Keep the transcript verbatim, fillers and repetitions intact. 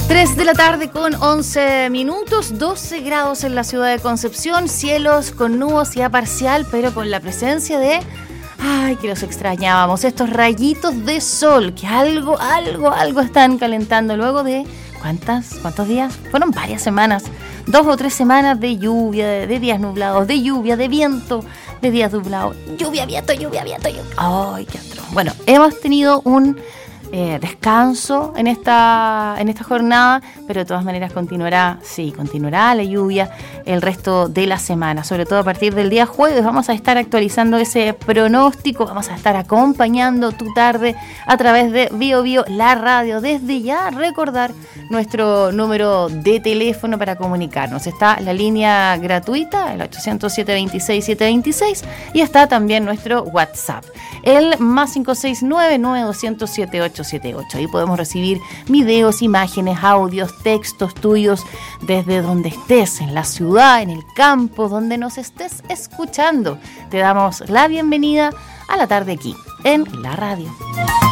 tres de la tarde con once minutos, doce grados en la ciudad de Concepción, cielos con nubosidad parcial, pero con la presencia de... Ay, que los extrañábamos, estos rayitos de sol, que algo, algo, algo están calentando luego de... ¿Cuántas? ¿Cuántos días? Fueron varias semanas, dos o tres semanas de lluvia, de, de días nublados, de lluvia, de viento, de días nublados, lluvia, viento, lluvia, viento, lluvia. Ay, qué atroz. Bueno, hemos tenido un... Eh, descanso en esta en esta jornada, pero de todas maneras continuará, sí, continuará la lluvia el resto de la semana, sobre todo a partir del día jueves. Vamos a estar actualizando ese pronóstico, vamos a estar acompañando tu tarde a través de Bio Bio, la radio. Desde ya recordar nuestro número de teléfono para comunicarnos. Está la línea gratuita, el ochocientos siete veintiséis setecientos veintiséis, y está también nuestro WhatsApp, el más cinco seis nueve nueve dos cero cero siete ocho siete ocho. Ahí podemos recibir videos, imágenes, audios, textos tuyos desde donde estés, en la ciudad, en el campo, donde nos estés escuchando. Te damos la bienvenida a la tarde aquí en la radio.